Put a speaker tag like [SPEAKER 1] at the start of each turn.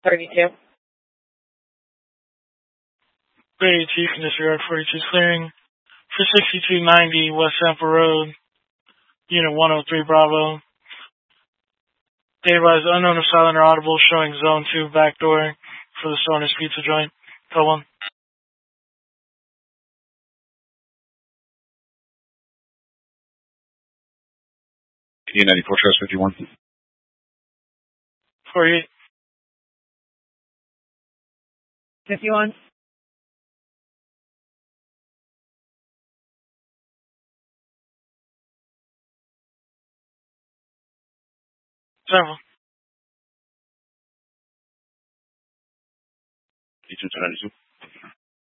[SPEAKER 1] 32.
[SPEAKER 2] Bay Chief and disregard 42 clearing for 6290 West Sample Road, Unit 103 Bravo. Data advised unknown or silent or audible showing zone 2 back door for the Stoner's Pizza joint. Call 1.
[SPEAKER 3] P94 Trust 51.
[SPEAKER 2] 48.
[SPEAKER 1] 51.
[SPEAKER 2] Several.
[SPEAKER 3] P292.